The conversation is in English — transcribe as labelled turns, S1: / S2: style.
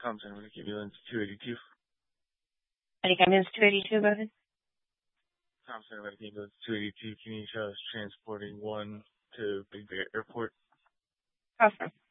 S1: Thompson Medic Ambulance 282.
S2: Medic Ambulance 282, go ahead.
S1: Thompson Medic Ambulance 282, can you show us transporting one to Big Bear Airport?
S2: Awesome.